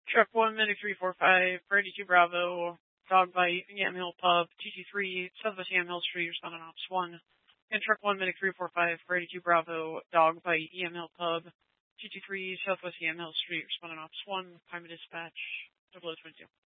Truck 1, Medic 345, Brady 2 Bravo, Dog Bite, Yamhill Pub, TT3, Southwest Yamhill Street, responding Ops 1. And Truck 1, Medic 345, Brady 2 Bravo, Dog Bite, Yamhill Pub, TT3, Southwest Yamhill Street, responding Ops 1, Private Dispatch, 0022.